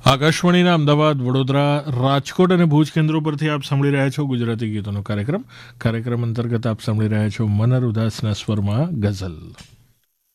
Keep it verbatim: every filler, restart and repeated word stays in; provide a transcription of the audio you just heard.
આકાશવાણીના અમદાવાદ, વડોદરા, રાજકોટ અને ભુજ કેન્દ્રો પરથી આપ સાંભળી રહ્યા છો ગુજરાતી ગીતોનો કાર્યક્રમ. કાર્યક્રમ અંતર્ગત આપ સાંભળી રહ્યા છો મનર ઉદાસના સ્વરમાં ગઝલ.